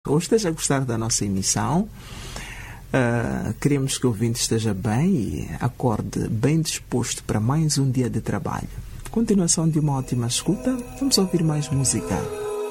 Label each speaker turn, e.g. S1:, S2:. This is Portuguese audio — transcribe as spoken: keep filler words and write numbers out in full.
S1: ou esteja a gostar da nossa emissão. Uh, queremos que o ouvinte esteja bem e acorde bem disposto para mais um dia de trabalho. Continuação de uma ótima escuta. Vamos ouvir mais música.